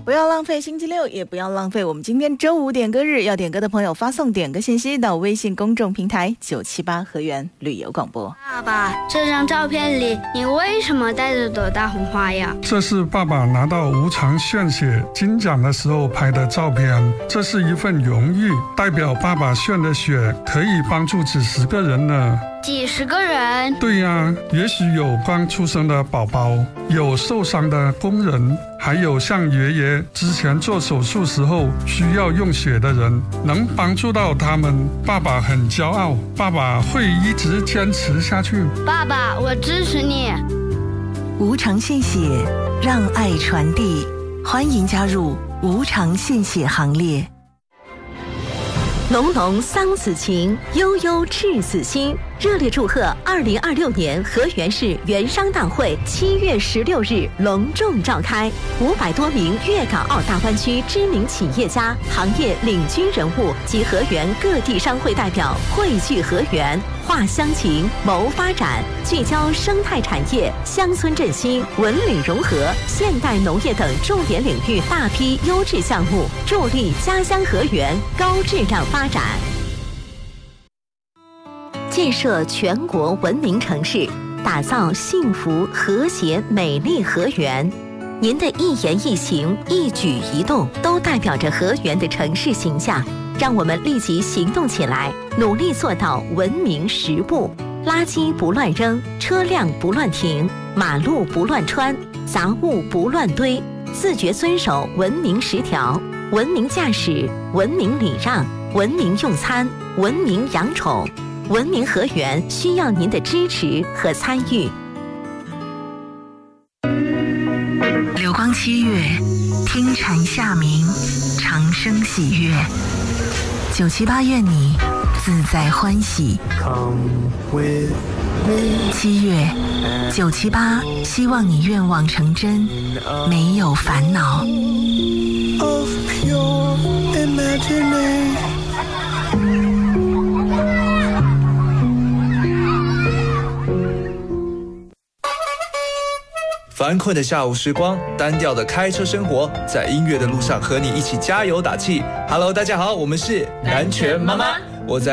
不要浪费星期六，也不要浪费我们今天周五点歌日。要点歌的朋友发送点歌信息到微信公众平台978河源旅游广播。 爸爸，这张照片里你为什么带着朵大红花呀？ 这是爸爸拿到无偿献血金奖的时候拍的照片，这是一份荣誉，代表爸爸献的血可以帮助几十个人呢。 几十个人？ 对呀，也许有刚出生的宝宝，有受伤的工人，还有像爷爷之前做手术时候需要用血的人，能帮助到他们，爸爸很骄傲，爸爸会一直坚持下去。 爸爸，我支持你。 无偿献血，让爱传递，欢迎加入无偿献血行列。 浓浓桑梓情，悠悠赤子心。热烈祝贺2026年河源市原商大会7月16日隆重召开，500多名粤港澳大湾区知名企业家、行业领军人物及河源各地商会代表汇聚河源，话乡情，谋发展，聚焦生态产业、乡村振兴、文旅融合、现代农业等重点领域大批优质项目，助力家乡河源高质量发展。建设全国文明城市，打造幸福、和谐、美丽河源。您的一言一行、一举一动，都代表着河源的城市形象。让我们立即行动起来，努力做到文明10不：垃圾不乱扔，车辆不乱停，马路不乱穿，杂物不乱堆，自觉遵守文明10条：文明驾驶，文明礼让，文明用餐，文明养宠。文明河源需要您的支持和参与。 流光7月，听蝉夏鸣，长声喜悦。978愿你自在欢喜。7月，978希望你愿望成真，没有烦恼。 烦困的下午时光，单调的开车生活，在音乐的路上和你一起加油打气。Hello， 大家好，我们是南拳妈妈，我在